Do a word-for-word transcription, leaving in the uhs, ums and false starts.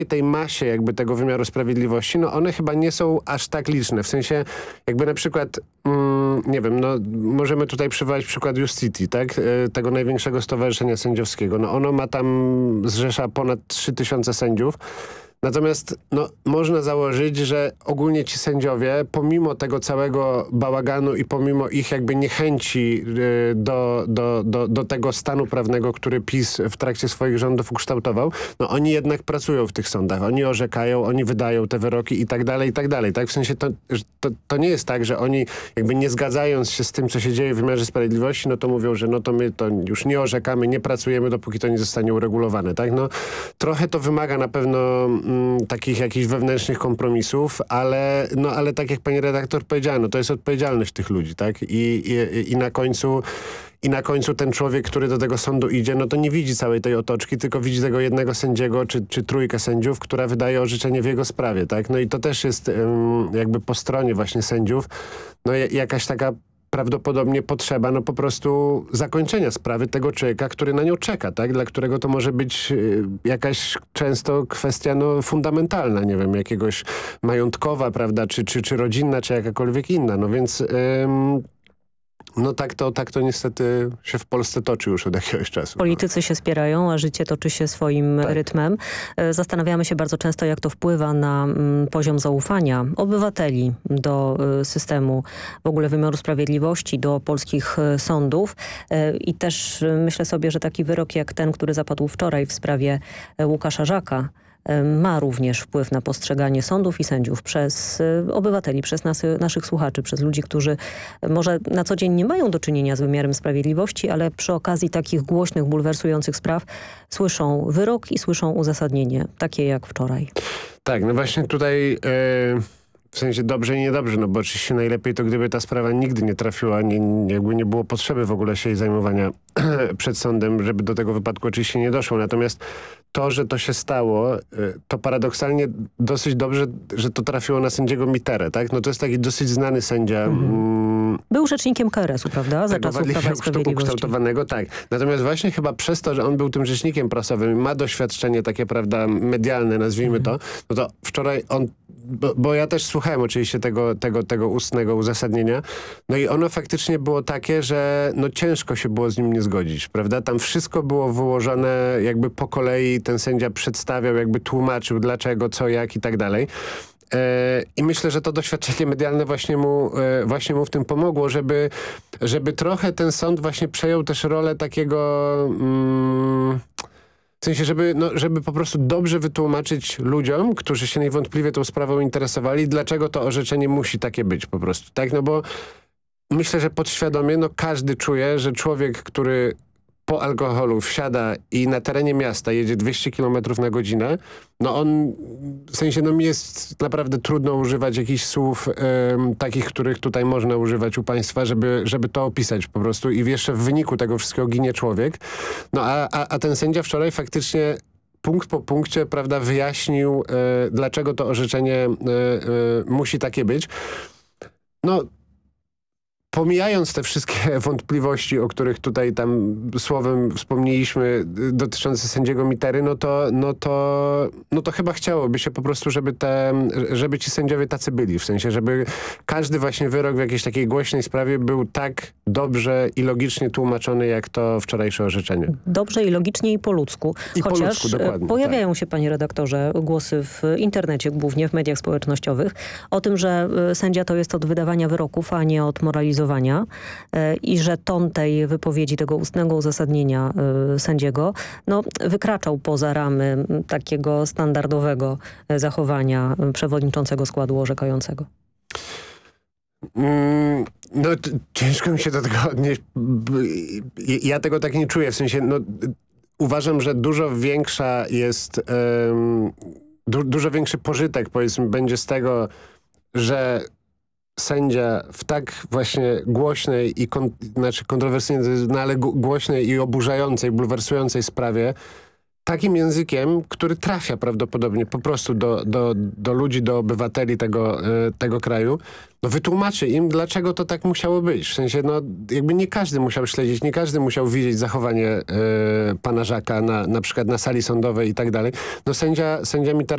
tej masie jakby tego wymiaru sprawiedliwości, no one chyba nie są aż tak liczne. W sensie jakby na przykład, mm, nie wiem, no możemy tutaj przywołać przykład Justicity, tak? E, tego największego stowarzyszenia sędziowskiego. No ono ma tam, zrzesza ponad trzy tysiące sędziów. Natomiast no, można założyć, że ogólnie ci sędziowie, pomimo tego całego bałaganu i pomimo ich jakby niechęci y, do, do, do, do tego stanu prawnego, który PiS w trakcie swoich rządów ukształtował, no oni jednak pracują w tych sądach. Oni orzekają, oni wydają te wyroki i tak dalej, i tak dalej. Tak? W sensie to, to, to nie jest tak, że oni jakby nie zgadzając się z tym, co się dzieje w wymiarze sprawiedliwości, no to mówią, że no to my to już nie orzekamy, nie pracujemy, dopóki to nie zostanie uregulowane. Tak? No, trochę to wymaga na pewno takich jakichś wewnętrznych kompromisów, ale, no, ale tak jak pani redaktor powiedziała, no to jest odpowiedzialność tych ludzi, tak? I, i, i na końcu i na końcu ten człowiek, który do tego sądu idzie, no to nie widzi całej tej otoczki, tylko widzi tego jednego sędziego, czy, czy trójkę sędziów, która wydaje orzeczenie w jego sprawie, tak? No i to też jest um, jakby po stronie właśnie sędziów, no jakaś taka prawdopodobnie potrzeba no po prostu zakończenia sprawy tego człowieka, który na nią czeka, tak? Dla którego to może być y, jakaś często kwestia no, fundamentalna, nie wiem, jakiegoś majątkowa, prawda, czy, czy, czy rodzinna, czy jakakolwiek inna. No więc ym, no tak to, tak to niestety się w Polsce toczy już od jakiegoś czasu. Politycy się spierają, a życie toczy się swoim tak. rytmem. Zastanawiamy się bardzo często, jak to wpływa na mm, poziom zaufania obywateli do y, systemu w ogóle wymiaru sprawiedliwości, do polskich y, sądów. Y, I też y, myślę sobie, że taki wyrok jak ten, który zapadł wczoraj w sprawie y, Łukasza Żaka, ma również wpływ na postrzeganie sądów i sędziów przez obywateli, przez nas, naszych słuchaczy, przez ludzi, którzy może na co dzień nie mają do czynienia z wymiarem sprawiedliwości, ale przy okazji takich głośnych, bulwersujących spraw słyszą wyrok i słyszą uzasadnienie, takie jak wczoraj. Tak, no właśnie tutaj... Yy... W sensie dobrze i niedobrze, no bo oczywiście najlepiej to gdyby ta sprawa nigdy nie trafiła, nie, jakby nie było potrzeby w ogóle się jej zajmowania przed sądem, żeby do tego wypadku oczywiście nie doszło. Natomiast to, że to się stało, to paradoksalnie dosyć dobrze, że to trafiło na sędziego Miterę, tak? No to jest taki dosyć znany sędzia. Mhm. Był rzecznikiem K R S u, prawda? Za czasów Prawa i Sprawiedliwości. Ukształtowanego, tak. Natomiast właśnie chyba przez to, że on był tym rzecznikiem prasowym, ma doświadczenie takie, prawda, medialne, nazwijmy mhm. to, no to wczoraj on Bo, bo ja też słuchałem oczywiście tego, tego, tego ustnego uzasadnienia. No i ono faktycznie było takie, że no ciężko się było z nim nie zgodzić, prawda? Tam wszystko było wyłożone jakby po kolei. Ten sędzia przedstawiał, jakby tłumaczył dlaczego, co, jak i tak dalej. I myślę, że to doświadczenie medialne właśnie mu, właśnie mu w tym pomogło, żeby, żeby trochę ten sąd właśnie przejął też rolę takiego... Mm, W sensie, żeby, no, żeby po prostu dobrze wytłumaczyć ludziom, którzy się niewątpliwie tą sprawą interesowali, dlaczego to orzeczenie musi takie być po prostu, tak? No bo myślę, że podświadomie no, każdy czuje, że człowiek, który po alkoholu wsiada i na terenie miasta jedzie dwieście kilometrów na godzinę, no on, w sensie, no mi jest naprawdę trudno używać jakichś słów um, takich, których tutaj można używać u państwa, żeby, żeby to opisać po prostu i jeszcze w wyniku tego wszystkiego ginie człowiek. No a, a, a ten sędzia wczoraj faktycznie punkt po punkcie, prawda, wyjaśnił, e, dlaczego to orzeczenie e, e, musi takie być. No, pomijając te wszystkie wątpliwości, o których tutaj tam słowem wspomnieliśmy dotyczące sędziego Mitery, no to, no to, no to chyba chciałoby się po prostu, żeby, te, żeby ci sędziowie tacy byli. W sensie, żeby każdy właśnie wyrok w jakiejś takiej głośnej sprawie był tak dobrze i logicznie tłumaczony, jak to wczorajsze orzeczenie. Dobrze i logicznie i po ludzku. I Chociaż po ludzku, dokładnie, pojawiają tak. się, panie redaktorze, głosy w internecie, głównie w mediach społecznościowych, o tym, że sędzia to jest od wydawania wyroków, a nie od moralizowania i że ton tej wypowiedzi, tego ustnego uzasadnienia sędziego, no, wykraczał poza ramy takiego standardowego zachowania przewodniczącego składu orzekającego. Mm, no ciężko mi się do tego odnieść. Ja tego tak nie czuję. W sensie, no, uważam, że dużo większa jest, um, du dużo większy pożytek, powiedzmy, będzie z tego, że sędzia w tak właśnie głośnej i kon, znaczy kontrowersyjnej, no ale głośnej i oburzającej, bulwersującej sprawie takim językiem, który trafia prawdopodobnie po prostu do, do, do ludzi, do obywateli tego, tego kraju, no wytłumaczy im, dlaczego to tak musiało być. W sensie, no jakby nie każdy musiał śledzić, nie każdy musiał widzieć zachowanie y, pana Żaka na, na przykład na sali sądowej i tak dalej. No sędzia, sędzia Mitera